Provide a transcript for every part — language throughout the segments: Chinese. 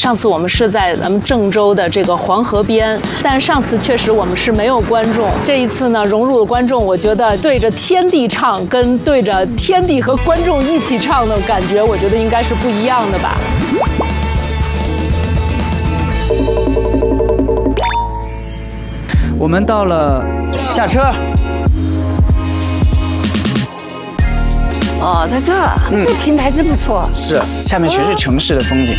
上次我们是在咱们郑州的这个黄河边，但上次确实我们是没有观众。这一次呢，融入了观众，我觉得对着天地唱，跟对着天地和观众一起唱的感觉，我觉得应该是不一样的吧。 我们到了，下车。 哦，在这，这平台真不错。 是，下面全是城市的风景。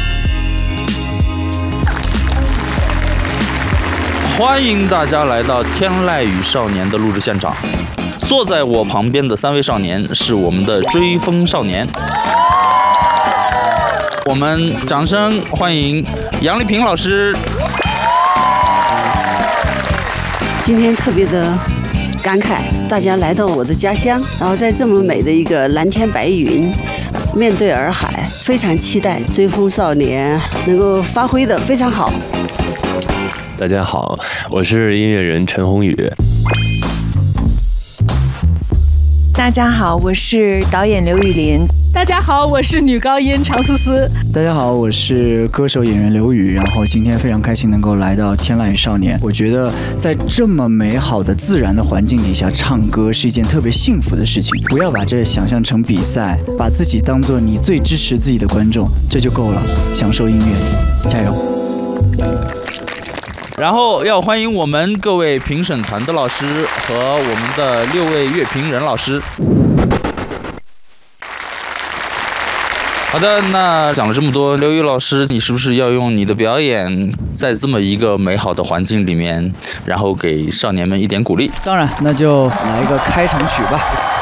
欢迎大家来到《天籁与少年》的录制现场。坐在我旁边的3位少年是我们的追风少年。我们掌声欢迎杨丽萍老师。 今天特别的感慨，大家来到我的家乡，然后在这么美的一个蓝天白云，面对洱海，非常期待追风少年能够发挥得非常好。 大家好，我是音乐人陈鸿宇。 大家好，我是导演刘宇琳。 大家好，我是女高音常思思。 大家好，我是歌手演员刘宇。然后今天非常开心能够来到《天籁与少年》。我觉得在这么美好的自然的环境底下唱歌是一件特别幸福的事情。不要把这想象成比赛，把自己当做你最支持自己的观众，这就够了。享受音乐，加油！ 然后要欢迎我们各位评审团的老师和我们的6位乐评人老师。好的，那讲了这么多，刘宇老师，你是不是要用你的表演，在这么一个美好的环境里面，然后给少年们一点鼓励？ 当然，那就来一个开场曲吧。